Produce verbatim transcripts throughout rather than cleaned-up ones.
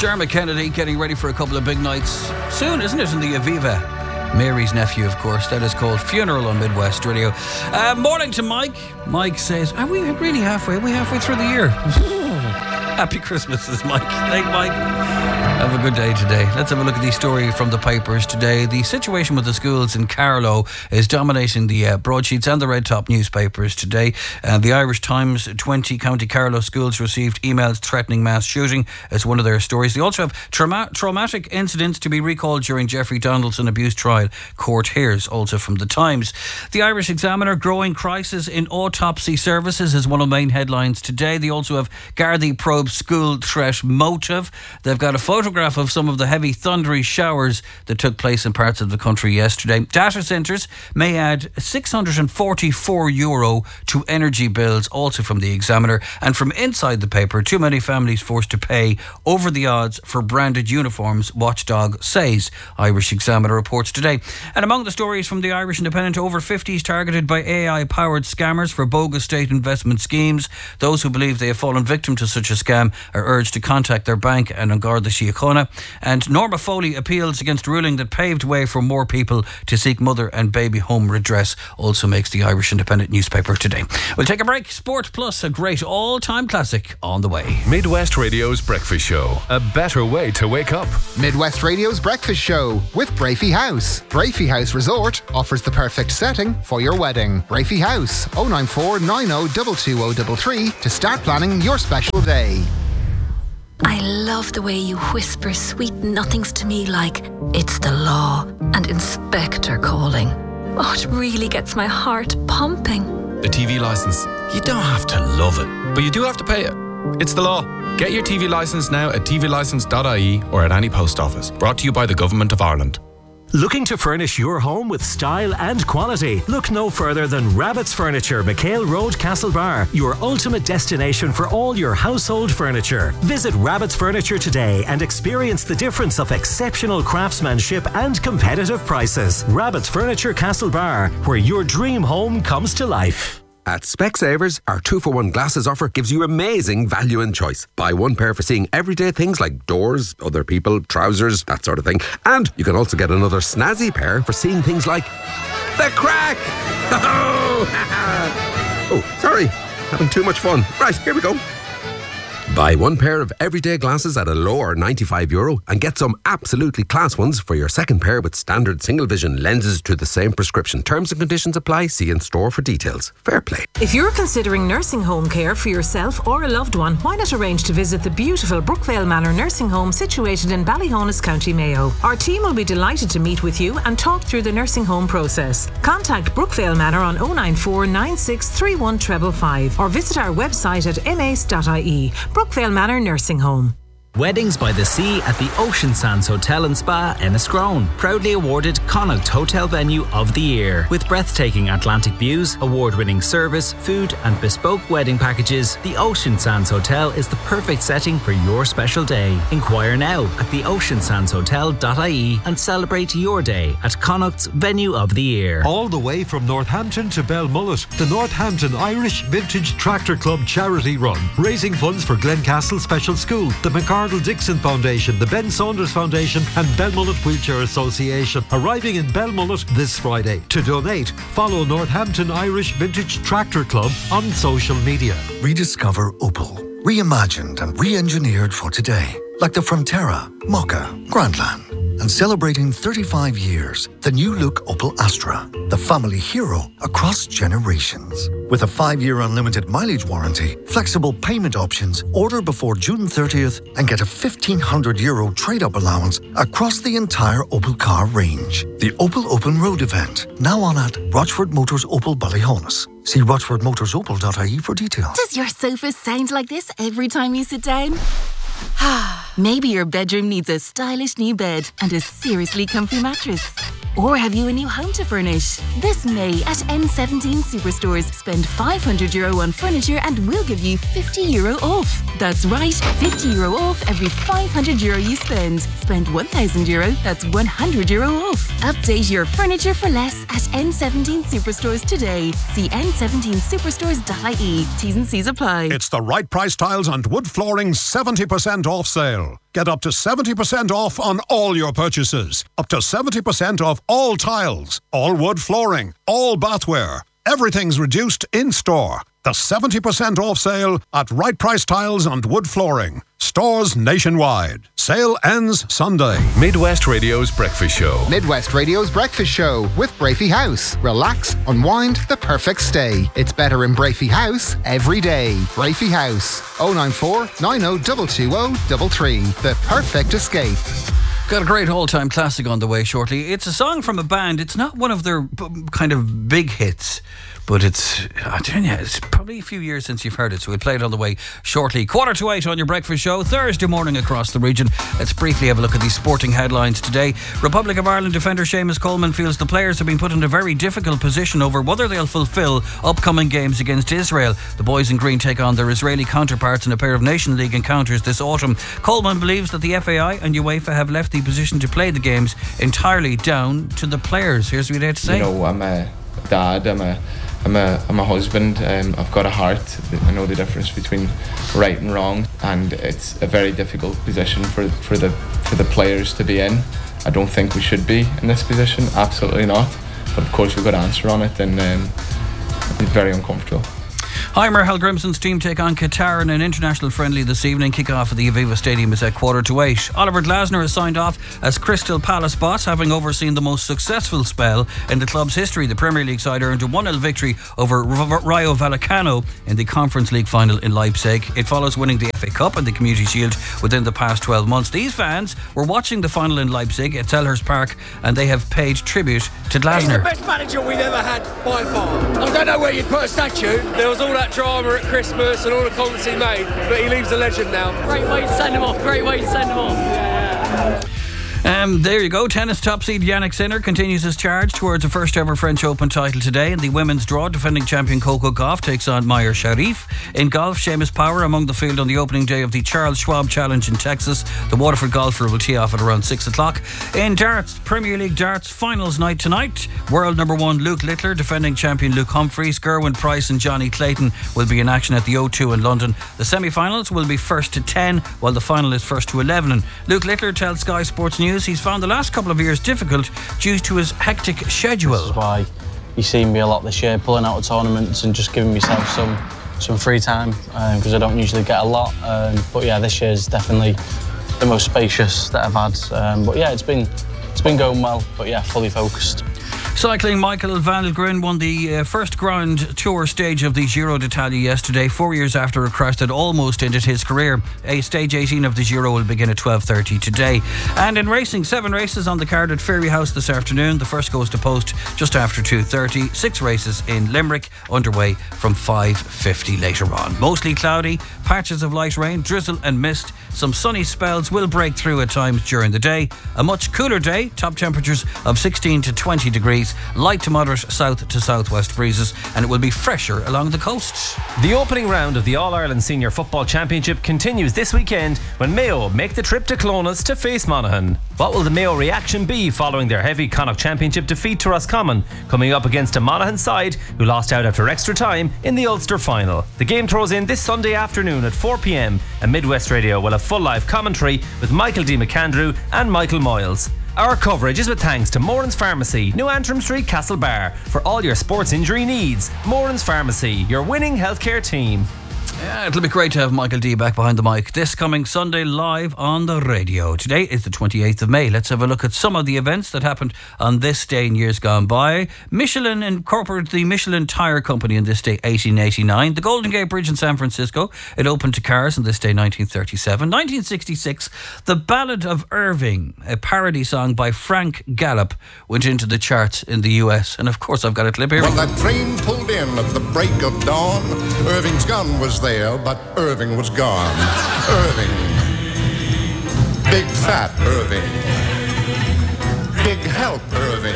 Dermot Kennedy getting ready for a couple of big nights soon, isn't it, in the Aviva? Mary's nephew, of course. That is called Funeral on Midwest Radio. Uh, morning to Mike. Mike says, are we really halfway? Are we halfway through the year? Happy Christmas, says Mike. Thank Mike. Have a good day today. Let's have a look at the story from the papers today. The situation with the schools in Carlow is dominating the uh, broadsheets and the red top newspapers today. Uh, the Irish Times, twenty County Carlow schools received emails threatening mass shooting as one of their stories. They also have trauma- traumatic incidents to be recalled during Jeffrey Donaldson abuse trial, court hears, also from the Times. The Irish Examiner, growing crisis in autopsy services is one of the main headlines today. They also have Gardaí probe school threat motive. They've got a photograph of some of the heavy thundery showers that took place in parts of the country yesterday. Data centres may add six hundred forty-four euro to energy bills, also from the Examiner. And from inside the paper, too many families forced to pay over the odds for branded uniforms, Watchdog says. Irish Examiner reports today. And among the stories from the Irish Independent, over fifties targeted by A I-powered scammers for bogus state investment schemes. Those who believe they have fallen victim to such a scam are urged to contact their bank and Garda Síochána. And Norma Foley appeals against ruling that paved way for more people to seek mother and baby home redress, also makes the Irish Independent newspaper today. We'll take a break. Sport Plus, a great all-time classic on the way. Midwest Radio's Breakfast Show, a better way to wake up. Midwest Radio's Breakfast Show with Brafey House. Brafey House Resort offers the perfect setting for your wedding. Brafey House, oh nine four nine oh two two oh three three to start planning your special day. I love the way you whisper sweet nothings to me like it's the law and inspector calling. Oh, it really gets my heart pumping. The T V licence. You don't have to love it, but you do have to pay it. It's the law. Get your T V licence now at t v licence dot I E or at any post office. Brought to you by the Government of Ireland. Looking to furnish your home with style and quality? Look no further than Rabbit's Furniture, McHale Road, Castlebar, your ultimate destination for all your household furniture. Visit Rabbit's Furniture today and experience the difference of exceptional craftsmanship and competitive prices. Rabbit's Furniture, Castlebar, where your dream home comes to life. At Specsavers, our two for one glasses offer gives you amazing value and choice. Buy one pair for seeing everyday things like doors, other people, trousers, that sort of thing. And you can also get another snazzy pair for seeing things like the crack. Oh, sorry, having too much fun. Right, here we go. Buy one pair of everyday glasses at a lower ninety-five euro and get some absolutely class ones for your second pair with standard single vision lenses to the same prescription. Terms and conditions apply. See in store for details. Fair play. If you're considering nursing home care for yourself or a loved one, why not arrange to visit the beautiful Brookvale Manor nursing home situated in Ballyhonus, County Mayo. Our team will be delighted to meet with you and talk through the nursing home process. Contact Brookvale Manor on oh nine four nine six three one five five five or visit our website at m a c e dot I E. Brookvale Manor Nursing Home. Weddings by the Sea at the Ocean Sands Hotel and Spa, Enniscrone. Proudly awarded Connaught Hotel Venue of the Year. With breathtaking Atlantic views, award-winning service, food and bespoke wedding packages, the Ocean Sands Hotel is the perfect setting for your special day. Inquire now at the ocean sands hotel dot I E and celebrate your day at Connaught's Venue of the Year. All the way from Northampton to Belmullet, the Northampton Irish Vintage Tractor Club charity run, raising funds for Glencastle Special School, the McCarthy Dixon Foundation, the Ben Saunders Foundation and Belmullet Wheelchair Association, arriving in Belmullet this Friday. To donate, follow Northampton Irish Vintage Tractor Club on social media. Rediscover Opel. Reimagined and re-engineered for today. Like the Frontera, Mokka, Grandland. And celebrating thirty-five years, the new look Opel Astra, the family hero across generations. With a five-year unlimited mileage warranty, flexible payment options, order before June thirtieth and get a fifteen hundred euro trade-up allowance across the entire Opel car range. The Opel Open Road event, now on at Rochford Motors Opel Ballyhonus. See rochford motors opel dot I E for details. Does your sofa sound like this every time you sit down? Maybe your bedroom needs a stylish new bed and a seriously comfy mattress. Or have you a new home to furnish? This May at N seventeen Superstores, spend five hundred euro on furniture and we'll give you fifty euro off. That's right, fifty euro off every five hundred euro you spend. Spend one thousand euro, that's one hundred euro off. Update your furniture for less at N seventeen Superstores today. See n seventeen superstores dot I E. T's and C's apply. It's the Right Price Tiles and Wood Flooring seventy percent off sale. Get up to seventy percent off on all your purchases. Up to seventy percent off all tiles, all wood flooring, all bathware. Everything's reduced in store. The seventy percent off sale at Right Price Tiles and Wood Flooring. Stores nationwide. Sale ends Sunday. Midwest Radio's Breakfast Show. Midwest Radio's Breakfast Show with Brafey House. Relax, unwind, the perfect stay. It's better in Brafey House every day. Brafey House. oh nine four, nine oh two two oh three three. The perfect escape. Got a great all-time classic on the way shortly. It's a song from a band. It's not one of their b- kind of big hits, but it's, I tell you, it's probably a few years since you've heard it, so we'll play it on the way shortly. Quarter to eight on your breakfast show, Thursday morning across the region. Let's briefly have a look at these sporting headlines today. Republic of Ireland defender Seamus Coleman feels the players have been put in a very difficult position over whether they'll fulfil upcoming games against Israel. The boys in green take on their Israeli counterparts in a pair of Nation League encounters this autumn. Coleman believes that the F A I and UEFA have left the position to play the games entirely down to the players. Here's what he had to say. You know, I'm a dad, I'm a I'm a, I'm a husband, um, I've got a heart. I know the difference between right and wrong, and it's a very difficult position for, for the for the players to be in. I don't think we should be in this position, absolutely not. But of course we've got to answer on it, and um, it's very uncomfortable. Heimer Hellgrimson's team take on Qatar in an international friendly this evening. Kick-off at the Aviva Stadium is at quarter to eight. Oliver Glasner has signed off as Crystal Palace boss, having overseen the most successful spell in the club's history. The Premier League side earned a one nil victory over Rayo Vallecano in the Conference League final in Leipzig. It follows winning the F A Cup and the Community Shield within the past twelve months. These fans were watching the final in Leipzig at Selhurst Park, and they have paid tribute to Glasner. He's the best manager we've ever had by far. I don't know where you'd put a statue. There was all that drama at Christmas and all the comments he made, but he leaves a legend now. Great way to send him off, great way to send him off. Yeah, yeah. Um, there you go. Tennis top seed Yannick Sinner continues his charge towards a first ever French Open title today. In the women's draw, defending champion Coco Gauff takes on Meyer Sharif. In golf, Seamus Power among the field on the opening day of the Charles Schwab Challenge in Texas. The Waterford golfer will tee off at around six o'clock. In darts, Premier League darts finals night tonight. World number one Luke Littler defending champion Luke Humphries. Gerwyn Price and Johnny Clayton will be in action at the O two in London. The semi-finals will be first to ten, while the final is first to eleven. And Luke Littler tells Sky Sports News he's found the last couple of years difficult due to his hectic schedule. This is why you've seen me a lot this year, pulling out of tournaments and just giving myself some some free time, because um, I don't usually get a lot. Um, but yeah, this year is definitely the most spacious that I've had. Um, but yeah, it's been it's been going well. But yeah, fully focused. Cycling, Michael Van Grin won the uh, first Grand Tour stage of the Giro d'Italia yesterday, four years after a crash that almost ended his career. A stage eighteen of the Giro will begin at twelve thirty today. And in racing, seven races on the card at Fairyhouse this afternoon. The first goes to post just after two thirty. Six races in Limerick underway from five fifty later on. Mostly cloudy, patches of light rain, drizzle and mist. Some sunny spells will break through at times during the day. A much cooler day, top temperatures of sixteen to twenty degrees. Light to moderate south to southwest breezes, and it will be fresher along the coast. The opening round of the All-Ireland Senior Football Championship continues this weekend when Mayo make the trip to Clones to face Monaghan. What will the Mayo reaction be following their heavy Connacht Championship defeat to Roscommon, coming up against a Monaghan side who lost out after extra time in the Ulster final? The game throws in this Sunday afternoon at four p.m, and Midwest Radio will have full live commentary with Michael D. McAndrew and Michael Moyles. Our coverage is with thanks to Moran's Pharmacy, New Antrim Street, Castlebar, for all your sports injury needs. Moran's Pharmacy, your winning healthcare team. Yeah, it'll be great to have Michael D back behind the mic this coming Sunday live on the radio. Today is the twenty-eighth of May. Let's have a look at some of the events that happened on this day in years gone by. Michelin incorporated the Michelin Tire Company on this day eighteen eighty-nine. The Golden Gate Bridge in San Francisco, it opened to cars on this day nineteen thirty-seven. nineteen sixty-six, The Ballad of Irving, a parody song by Frank Gallup, went into the charts in the U S. And of course I've got a clip here. Well, that train pulled in at the break of dawn. Irving's gun was there, but Irving was gone. Irving. Big fat Irving. Big health Irving.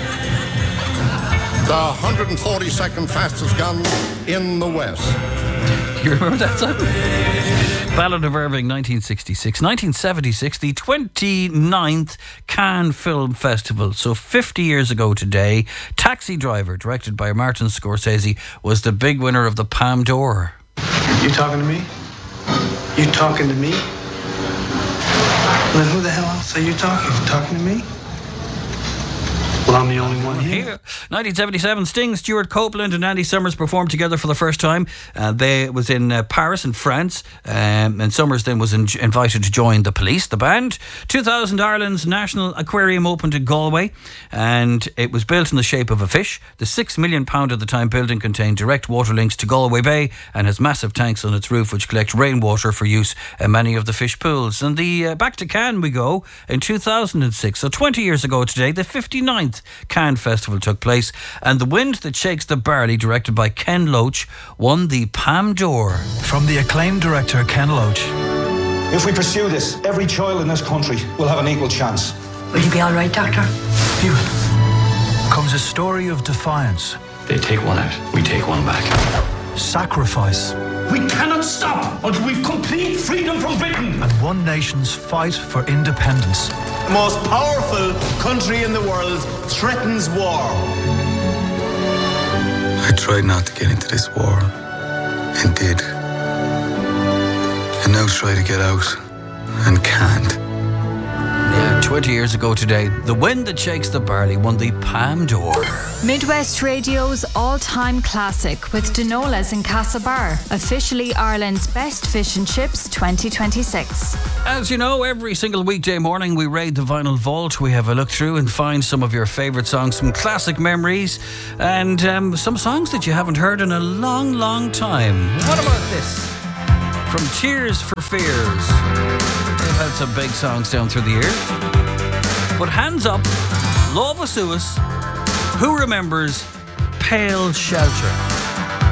The one hundred forty-second fastest gun in the West. You remember that song? Ballad of Irving, nineteen sixty-six. nineteen seventy-six, the twenty-ninth Cannes Film Festival. So fifty years ago today, Taxi Driver, directed by Martin Scorsese, was the big winner of the Palme d'Or. You talking to me? You talking to me? Well, then who the hell else are you talking to? Talking to me? Well, I'm the only one here. nineteen seventy-seven, Sting, Stuart Copeland and Andy Summers performed together for the first time. Uh, they it was in uh, Paris in France, um, and Summers then was in, invited to join the Police, the band. two thousand, Ireland's National Aquarium opened in Galway, and it was built in the shape of a fish. The six million pound at the time building contained direct water links to Galway Bay and has massive tanks on its roof which collect rainwater for use in many of the fish pools. And the uh, back to Cannes we go in two thousand six, so twenty years ago today, the fifty-ninth Cannes Festival took place, and The Wind That Shakes the Barley, directed by Ken Loach, won the Palme d'Or. From the acclaimed director Ken Loach. If we pursue this, every child in this country will have an equal chance. Will you be all right, Doctor? He will. Comes a story of defiance. They take one out, we take one back. Sacrifice. We cannot stop until we've complete freedom from Britain. And one nation's fight for independence. The most powerful country in the world threatens war. I tried not to get into this war, and did. And now try to get out, and can't. Yeah, twenty years ago today, The Wind That Shakes the Barley won the Palme d'Or. Midwest Radio's all-time classic with Danolas in Castlebar, officially Ireland's best fish and chips twenty twenty-six. As you know, every single weekday morning we raid the vinyl vault. We have a look through and find some of your favourite songs, some classic memories, and um, some songs that you haven't heard in a long, long time. What about this? From Tears for Fears. They've had some big songs down through the years. But hands up, Love of Suez, who remembers Pale Shelter?